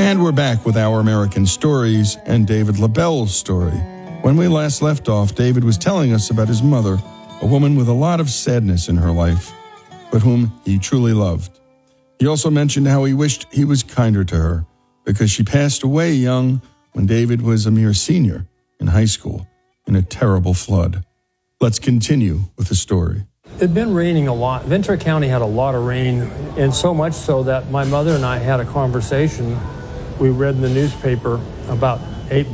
And we're back with Our American Stories and David LaBelle's story. When we last left off, David was telling us about his mother, a woman with a lot of sadness in her life, but whom he truly loved. He also mentioned how he wished he was kinder to her because she passed away young when David was a mere senior in high school in a terrible flood. Let's continue with the story. It had been raining a lot. Ventura County had a lot of rain, and so much so that my mother and I had a conversation. We read in the newspaper about 8